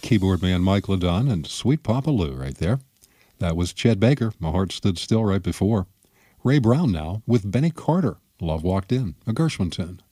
keyboard man Mike LeDun and Sweet Papa Lou right there. That was Chet Baker, My Heart Stood Still right before. Ray Brown now with Benny Carter, Love Walked In, a Gershwin tune.